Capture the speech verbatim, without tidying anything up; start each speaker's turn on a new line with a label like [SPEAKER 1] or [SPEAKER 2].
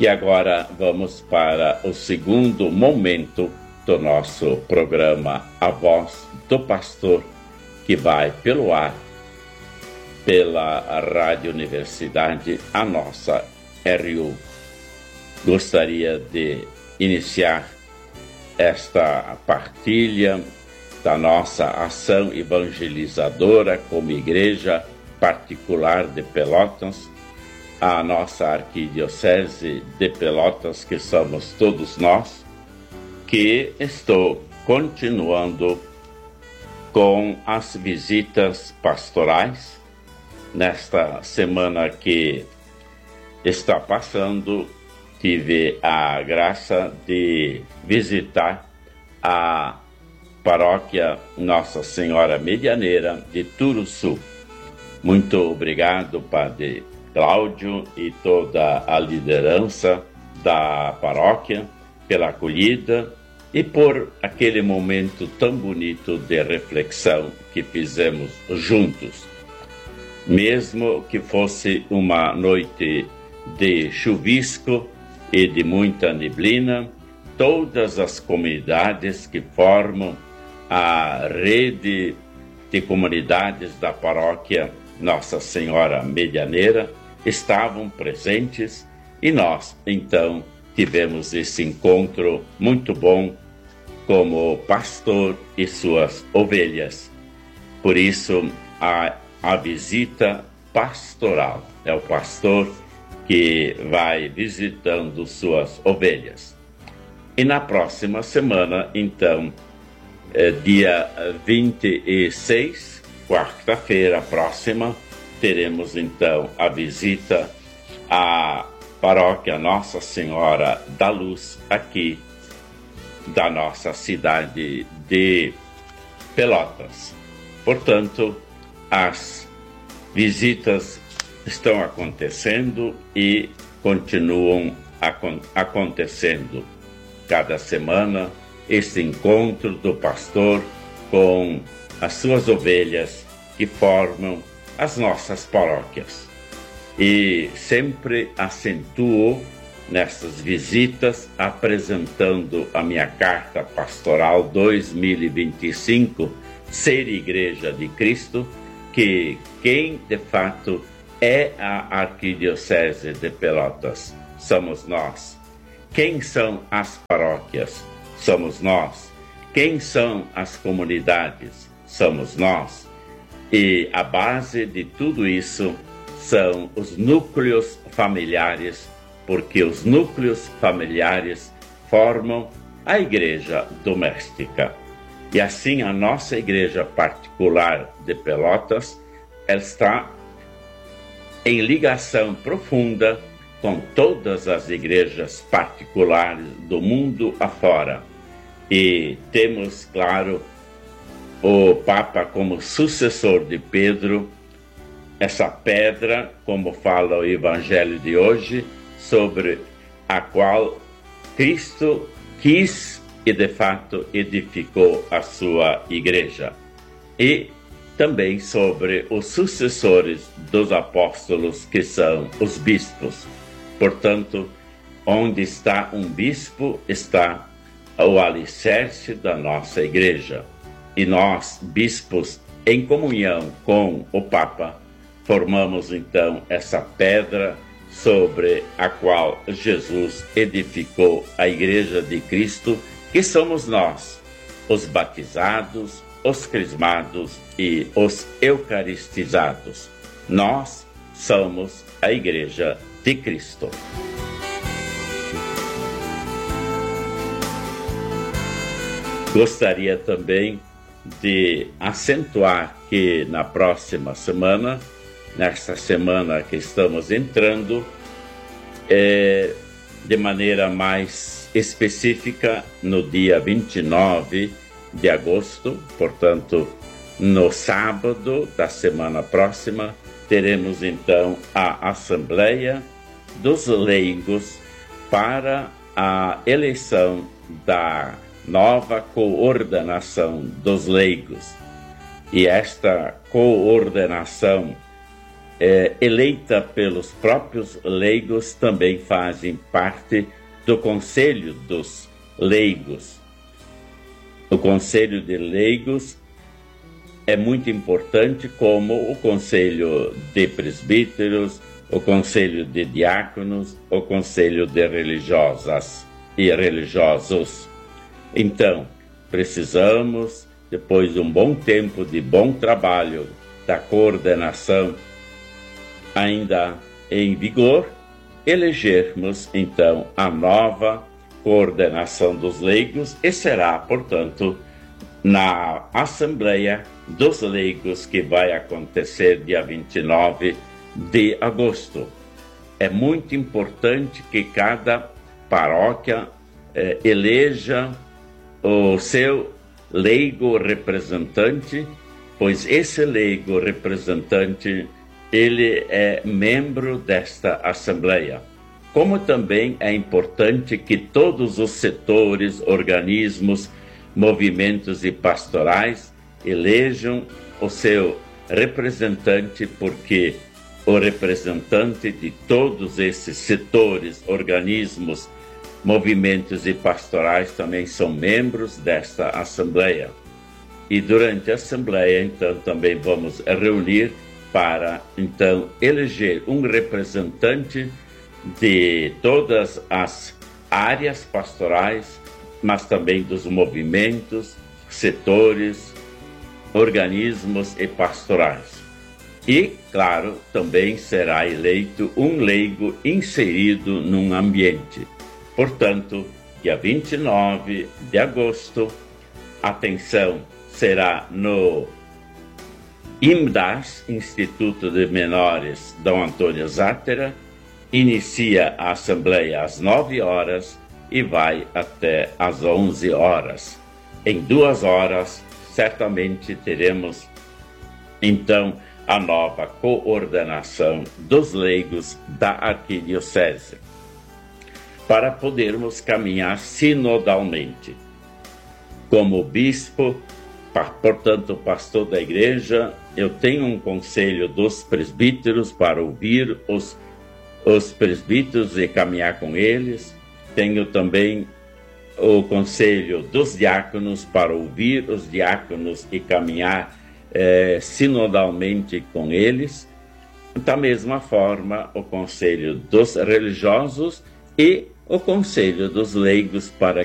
[SPEAKER 1] E agora vamos para o segundo momento do nosso programa A Voz do Pastor, que vai pelo ar, pela Rádio Universidade, a nossa R U. Gostaria de iniciar esta partilha da nossa ação evangelizadora como Igreja Particular de Pelotas, a nossa Arquidiocese de Pelotas, que somos todos nós, que estou continuando com as visitas pastorais. Nesta semana que está passando, tive a graça de visitar a paróquia Nossa Senhora Medianeira de Turuçu. Muito obrigado, Padre Cláudio e toda a liderança da paróquia pela acolhida e por aquele momento tão bonito de reflexão que fizemos juntos. Mesmo que fosse uma noite de chuvisco e de muita neblina, todas as comunidades que formam a rede de comunidades da paróquia Nossa Senhora Medianeira estavam presentes e nós, então, tivemos esse encontro muito bom como pastor e suas ovelhas. Por isso, a, a visita pastoral é o pastor que vai visitando suas ovelhas. E na próxima semana, então, é, dia vinte e seis, quarta-feira próxima, teremos então a visita à paróquia Nossa Senhora da Luz, aqui da nossa cidade de Pelotas. Portanto, as visitas estão acontecendo e continuam acon- acontecendo. Cada semana, este encontro do pastor com as suas ovelhas que formam as nossas paróquias. E sempre acentuo nessas visitas, apresentando a minha carta pastoral dois mil e vinte e cinco, Ser Igreja de Cristo, que quem de fato é a Arquidiocese de Pelotas somos nós. Quem são as paróquias? Somos nós. Quem são as comunidades? Somos nós. E a base de tudo isso são os núcleos familiares, porque os núcleos familiares formam a igreja doméstica. E assim a nossa igreja particular de Pelotas, ela está em ligação profunda com todas as igrejas particulares do mundo afora. E temos, claro, o Papa como sucessor de Pedro, essa pedra, como fala o Evangelho de hoje, sobre a qual Cristo quis e de fato edificou a sua igreja. E também sobre os sucessores dos apóstolos, que são os bispos. Portanto, onde está um bispo, está o alicerce da nossa igreja. E nós, bispos, em comunhão com o Papa, formamos então essa pedra sobre a qual Jesus edificou a Igreja de Cristo, que somos nós, os batizados, os crismados e os eucaristizados. Nós somos a Igreja de Cristo. Gostaria também de acentuar que na próxima semana, nesta semana que estamos entrando, é, de maneira mais específica, no dia vinte e nove de agosto, portanto, no sábado da semana próxima, teremos então a Assembleia dos Leigos para a eleição da nova coordenação dos leigos. E esta coordenação é, eleita pelos próprios leigos, também fazem parte do Conselho dos Leigos. O Conselho de Leigos é muito importante, como o Conselho de Presbíteros, o Conselho de Diáconos, o Conselho de Religiosas e Religiosos. Então, precisamos, depois de um bom tempo de bom trabalho da coordenação ainda em vigor, elegermos então a nova coordenação dos leigos, e será, portanto, na Assembleia dos Leigos, que vai acontecer dia vinte e nove de agosto. É muito importante que cada paróquia eh, eleja o seu leigo representante, pois esse leigo representante, ele é membro desta Assembleia. Como também é importante que todos os setores, organismos, movimentos e pastorais elejam o seu representante, porque o representante de todos esses setores, organismos, movimentos e pastorais também são membros desta Assembleia. E durante a Assembleia, então, também vamos reunir para, então, eleger um representante de todas as áreas pastorais, mas também dos movimentos, setores, organismos e pastorais. E, claro, também será eleito um leigo inserido num ambiente. Portanto, dia vinte e nove de agosto, atenção, será no IMDAS, Instituto de Menores Dom Antônio Zátera. Inicia a Assembleia às nove horas e vai até às onze horas. Em duas horas, certamente teremos, então, a nova coordenação dos leigos da Arquidiocese, para podermos caminhar sinodalmente. Como bispo, portanto, pastor da igreja, eu tenho um conselho dos presbíteros para ouvir os, os presbíteros e caminhar com eles. Tenho também o conselho dos diáconos para ouvir os diáconos e caminhar eh, sinodalmente com eles. Da mesma forma, o conselho dos religiosos e o conselho dos leigos, para